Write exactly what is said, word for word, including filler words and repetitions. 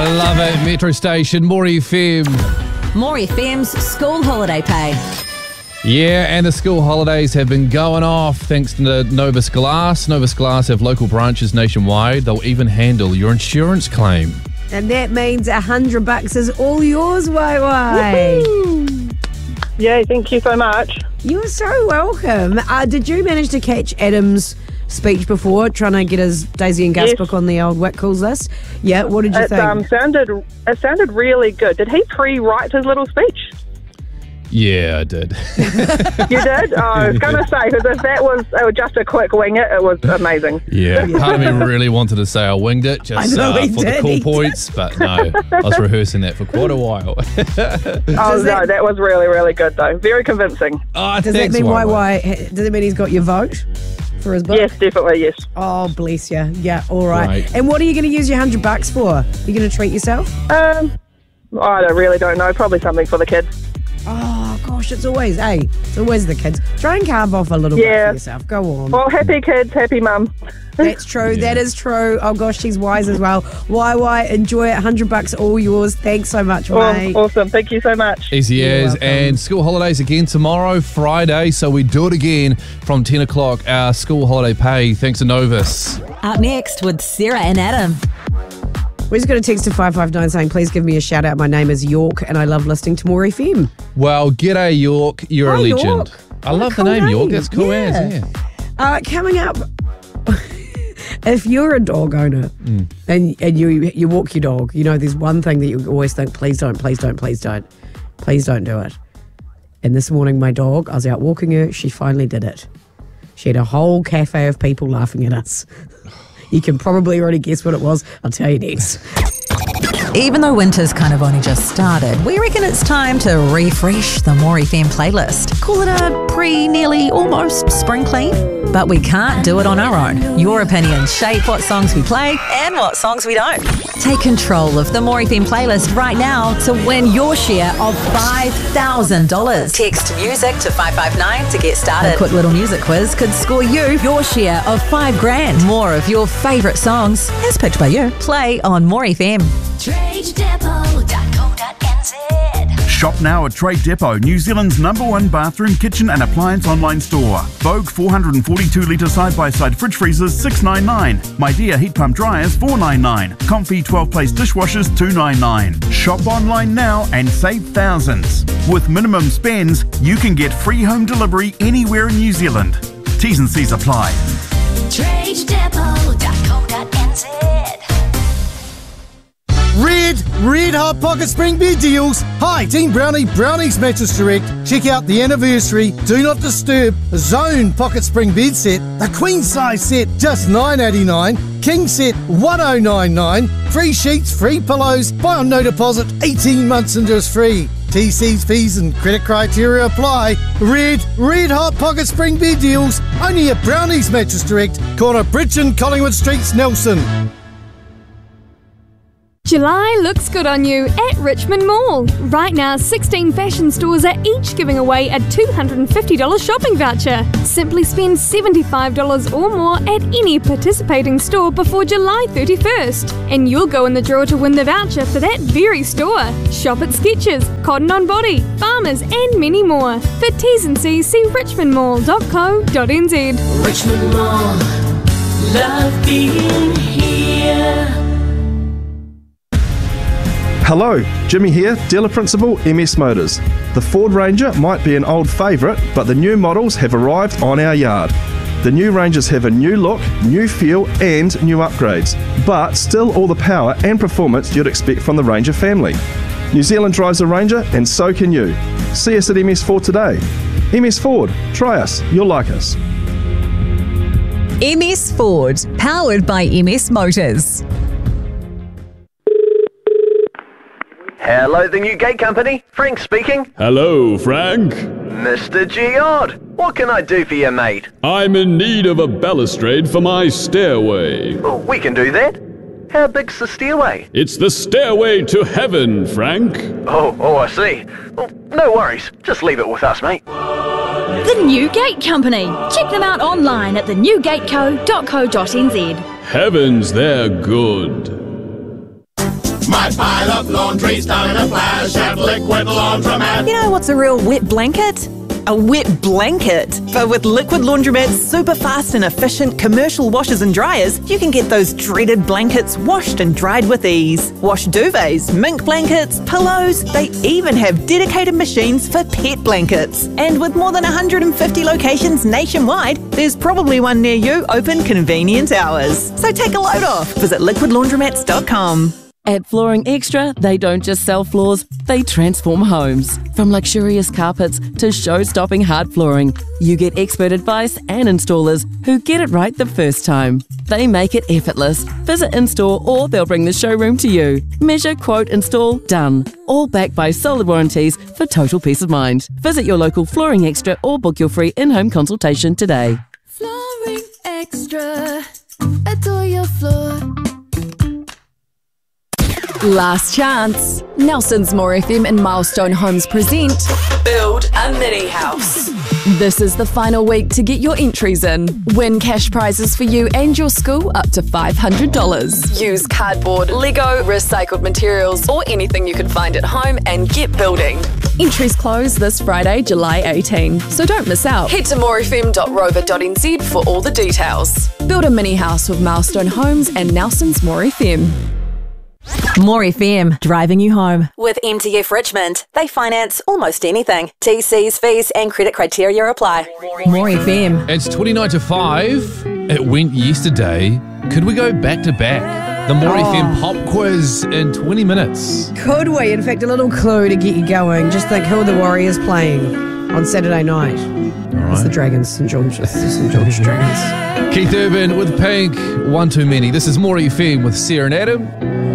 I love it. Metro Station, More F M. More F M's school holiday pay. Yeah, and the school holidays have been going off thanks to Novus Glass. Novus Glass have local branches nationwide. They'll even handle your insurance claim. And that means a hundred bucks is all yours, Wai Wai. Yeah, thank you so much. You're so welcome. Uh, did you manage to catch Adam's speech before, trying to get his Daisy and Gus Yes. book on the old What Calls list? Yeah, what did you It think? um, sounded it sounded really good. Did he pre-write his little speech? Yeah, I did. You did? Oh, I was going to say, because if that was, it was just a quick wing it, it was amazing. Yeah, part of me really wanted to say I winged it just I know uh, he for did, the cool he points, but no, I was rehearsing that for quite a while. Oh, Does no, that- that was really, really good, though. Very convincing. Oh, Does thanks, that mean Wai Wai. Wai? Does it mean he's got your vote for his book? Yes, definitely, yes. Oh, bless you. Yeah, all right. Right. And what are you going to use your hundred bucks for? You going to treat yourself? Um, I don't, really don't know. Probably something for the kids. Oh gosh, it's always, hey, it's always the kids. Try and carve off a little bit Yeah. for yourself. Go on. Well, happy kids, happy mum. That's true. That is true. Oh gosh, she's wise as well. Why, why? Enjoy it. Hundred bucks, all yours. Thanks so much, mate. Oh, awesome. Thank you so much. Easy You're as. welcome. And school holidays again tomorrow, Friday. So we do it again from ten o'clock. Our school holiday pay. Thanks to Novus. Up next with Sarah and Adam. We just got a text to five five nine saying, please give me a shout out. My name is York and I love listening to More F M. Well, g'day, York. You're Hi, a legend. York. I What a love the cool name, York. name. That's cool Yeah. as, yeah. Uh, coming up, if you're a dog owner Mm. and and you you walk your dog, you know there's one thing that you always think, please don't, please don't, please don't, please don't do it. And this morning, my dog, I was out walking her. She finally did it. She had a whole cafe of people laughing at us. You can probably already guess what it was. I'll tell you next. Even though winter's kind of only just started, we reckon it's time to refresh the More F M playlist. Call it a pre, nearly, almost spring clean. But we can't do it on our own. Your opinions shape what songs we play and what songs we don't. Take control of the More F M playlist right now to win your share of five thousand dollars. Text music to five five nine to get started. A quick little music quiz could score you your share of five grand. More of your favourite songs, as picked by you, play on More F M. trade depot dot co dot n z. Shop now at Trade Depot, New Zealand's number one bathroom, kitchen and appliance online store. Vogue four hundred forty-two litre side-by-side fridge freezers six ninety-nine. My Dear heat pump dryers four ninety-nine. Comfy twelve place dishwashers two ninety-nine. Shop online now and save thousands. With minimum spends, you can get free home delivery anywhere in New Zealand. T's and C's apply. trade depot dot co dot n z. Red, red hot pocket spring bed deals. Hi, Team Brownie, Brownie's Mattress Direct. Check out the anniversary Do Not Disturb Zone pocket spring bed set. The queen size set, just nine eighty-nine. King set, one oh nine nine. Free sheets, free pillows. Buy on no deposit, eighteen months interest free. T Cs, fees and credit criteria apply. Red, red hot pocket spring bed deals. Only at Brownie's Mattress Direct. Corner Bridge and Collingwood Streets, Nelson. July looks good on you at Richmond Mall. Right now, sixteen fashion stores are each giving away a two hundred fifty dollars shopping voucher. Simply spend seventy-five dollars or more at any participating store before July thirty-first, and you'll go in the draw to win the voucher for that very store. Shop at Skechers, Cotton On Body, Farmers, and many more. For T's and C's, see richmond mall dot co dot n z. Richmond Mall, love being here. Hello, Jimmy here, Dealer Principal, M S Motors. The Ford Ranger might be an old favourite, but the new models have arrived on our yard. The new Rangers have a new look, new feel and new upgrades, but still all the power and performance you'd expect from the Ranger family. New Zealand drives a Ranger and so can you. See us at M S Ford today. M S Ford, try us, you'll like us. M S Ford, powered by M S Motors. Hello, the New Gate Company. Frank speaking. Hello, Frank. Mister Giard, what can I do for you, mate? I'm in need of a balustrade for my stairway. Well, we can do that. How big's the stairway? It's the stairway to heaven, Frank. Oh, oh, I see. Well, no worries. Just leave it with us, mate. The New Gate Company. Check them out online at the new gate co dot co dot n z. Heavens, they're good. My pile of laundry's done in a flash at Liquid Laundromat. You know what's a real wet blanket? A wet blanket. But with Liquid Laundromat's super fast and efficient commercial washers and dryers, you can get those dreaded blankets washed and dried with ease. Wash duvets, mink blankets, pillows. They even have dedicated machines for pet blankets. And with more than one hundred fifty locations nationwide, there's probably one near you open convenient hours. So take a load off. Visit liquid laundromats dot com. At Flooring Extra, they don't just sell floors, they transform homes. From luxurious carpets to show-stopping hard flooring, you get expert advice and installers who get it right the first time. They make it effortless. Visit in-store or they'll bring the showroom to you. Measure, quote, install, done. All backed by solid warranties for total peace of mind. Visit your local Flooring Extra or book your free in-home consultation today. Flooring Extra. Adore your floor. Last chance. Nelson's More F M and Milestone Homes present Build a Mini House. This is the final week to get your entries in. Win cash prizes for you and your school up to five hundred dollars. Use cardboard, Lego, recycled materials, or anything you can find at home and get building. Entries close this Friday, July eighteenth, so don't miss out. Head to more f m dot rover dot n z for all the details. Build a mini house with Milestone Homes and Nelson's More F M. More F M, driving you home. With M T F Richmond, they finance almost anything. T Cs, fees and credit criteria apply. More F M. It's twenty-nine to five. It went yesterday. Could we go back to back? The More Oh. F M pop quiz in twenty minutes. Could we? In fact, a little clue to get you going. Just think who are the Warriors playing on Saturday night? It's the Dragons, St George's, St George's Dragons. Keith Urban with Pink, One Too Many. This is More F M with Sarah and Adam.